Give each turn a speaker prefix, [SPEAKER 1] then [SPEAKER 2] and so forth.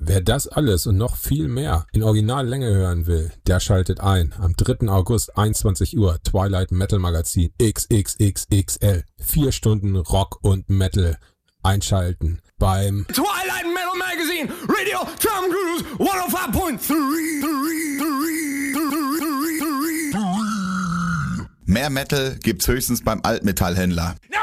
[SPEAKER 1] Wer das alles und noch viel mehr in Originallänge hören will, der schaltet ein. Am 3. August 21 Uhr Twilight Metal Magazin XXXXL. 4 Stunden Rock und Metal. Einschalten beim
[SPEAKER 2] Twilight Metal Magazine Radio Tom Cruise 105.3.
[SPEAKER 3] Mehr Metal gibt's höchstens beim Altmetallhändler.